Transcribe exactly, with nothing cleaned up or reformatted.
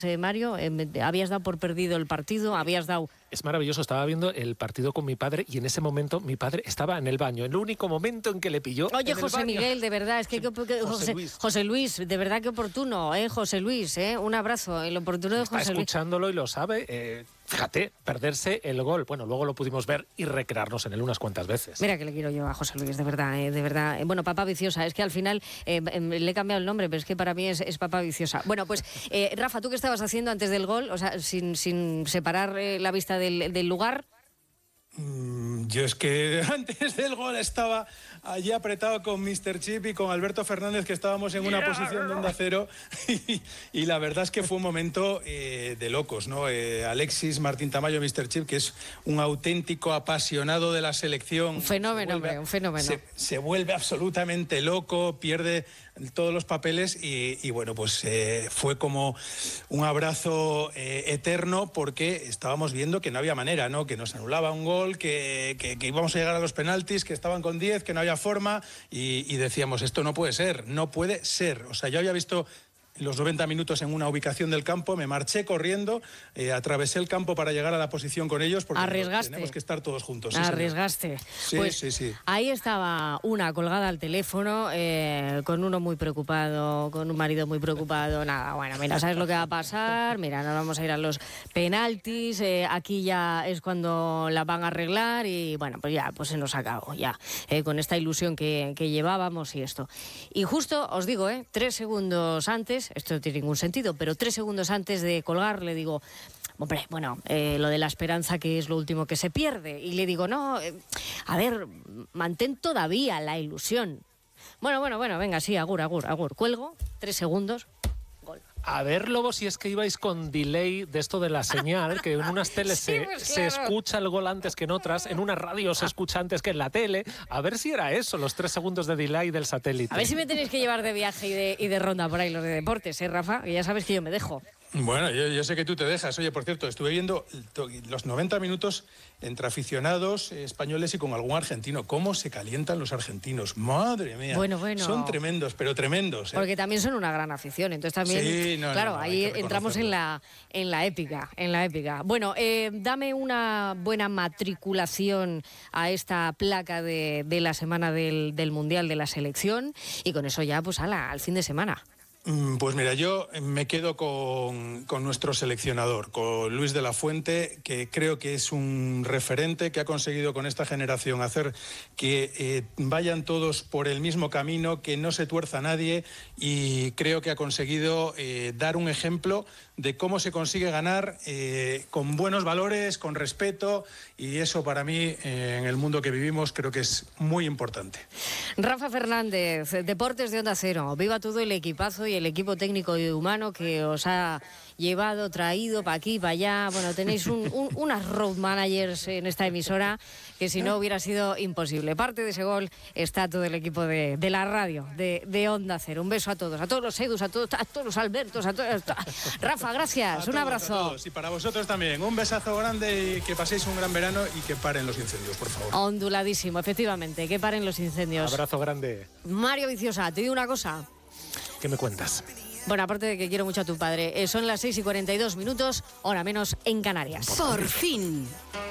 Eh, Mario, eh, habías dado por perdido el partido, habías dado... Es maravilloso, estaba viendo el partido con mi padre y en ese momento mi padre estaba en el baño, el único momento en que le pilló. Oye, José Miguel, de verdad, es que... Sí, que, que José José, Luis. José Luis, de verdad que oportuno, ¿eh? José Luis, ¿eh? Un abrazo, el oportuno de Está José Luis. escuchándolo y lo sabe. Eh, fíjate, perderse el gol. Bueno, luego lo pudimos ver y recrearnos en él unas cuantas veces. Mira que le quiero yo a José Luis, de verdad, eh, de verdad. Eh, bueno, Papá Viciosa, es que al final eh, le he cambiado el nombre, pero es que para mí es, es Papá Viciosa. Bueno, pues, eh, Rafa, ¿tú qué estabas haciendo antes del gol? O sea, sin, sin separar eh, la vista del, del lugar. Mm, yo es que antes del gol estaba allí apretado con míster Chip y con Alberto Fernández, que estábamos en una posición de onda cero y, y la verdad es que fue un momento eh, de locos, ¿no? Eh, Alexis Martín Tamayo, míster Chip, que es un auténtico apasionado de la selección. Un fenómeno, vuelve, hombre, un fenómeno. Se, se vuelve absolutamente loco, pierde todos los papeles y, y bueno, pues eh, fue como un abrazo eh, eterno, porque estábamos viendo que no había manera, ¿no? Que nos anulaba un gol, que, que, que íbamos a llegar a los penaltis, que estaban con diez, que no había forma y, y decíamos, esto no puede ser, no puede ser. O sea, yo había visto los noventa minutos en una ubicación del campo, me marché corriendo, eh, atravesé el campo para llegar a la posición con ellos, porque Arriesgaste. tenemos que estar todos juntos. Sí, Arriesgaste. Sí, pues sí, sí. Ahí estaba una colgada al teléfono, eh, con uno muy preocupado, con un marido muy preocupado. Nada, bueno, mira, ¿sabes lo que va a pasar? Mira, nos vamos a ir a los penaltis, eh, aquí ya es cuando la van a arreglar y bueno, pues ya, pues se nos acabó, ya, eh, con esta ilusión que, que llevábamos y esto. Y justo, os digo, eh, tres segundos antes, esto no tiene ningún sentido, pero tres segundos antes de colgar le digo, hombre, bueno, eh, lo de la esperanza, que es lo último que se pierde. Y le digo, no, eh, a ver, mantén todavía la ilusión. Bueno, bueno, bueno, venga, sí, agur, agur, agur. Cuelgo, tres segundos, gol. A ver, Lobo, si es que ibais con delay de esto de la señal, que en unas teles Sí, se, pues se claro. escucha el gol antes que en otras, en una radio se escucha antes que en la tele. A ver si era eso, los tres segundos de delay del satélite. A ver si me tenéis que llevar de viaje y de, y de ronda por ahí los de deportes, ¿eh, Rafa? Que ya sabes que yo me dejo. Bueno, yo, yo sé que tú te dejas. Oye, por cierto, estuve viendo los noventa minutos entre aficionados españoles y con algún argentino. ¿Cómo se calientan los argentinos? Madre mía. Bueno, bueno. Son tremendos, pero tremendos. ¿eh? Porque también son una gran afición, entonces también, Sí, no, claro, no, no, ahí hay que entramos en la, en la épica, en la épica. Bueno, eh, dame una buena matriculación a esta placa de, de la semana del, del Mundial de la Selección y con eso ya, pues, ala, al fin de semana. Pues mira, yo me quedo con, con nuestro seleccionador, con Luis de la Fuente, que creo que es un referente, que ha conseguido con esta generación hacer que eh, vayan todos por el mismo camino, que no se tuerza nadie, y creo que ha conseguido eh, dar un ejemplo de cómo se consigue ganar eh, con buenos valores, con respeto, y eso para mí, eh, en el mundo que vivimos, creo que es muy importante. Rafa Fernández, Deportes de Onda Cero. Viva todo el equipazo y el equipo técnico y humano que os ha llevado, traído para aquí, para allá. Bueno, tenéis un, un, unas road managers en esta emisora que si no hubiera sido imposible. Parte de ese gol está todo el equipo de, de la radio, de, de Onda Cero. Un beso a todos, a todos los Edus, a todos, a todos los Albertos, a todos. Rafa, gracias, A un todos, abrazo. a todos. Y para vosotros también, un besazo grande y que paséis un gran verano y que paren los incendios, por favor. Onduladísimo, efectivamente, que paren los incendios. Abrazo grande. Mario Viciosa, te digo una cosa. ¿Qué me cuentas? Bueno, aparte de que quiero mucho a tu padre, eh, son las seis y cuarenta y dos minutos, hora menos en Canarias. Por fin.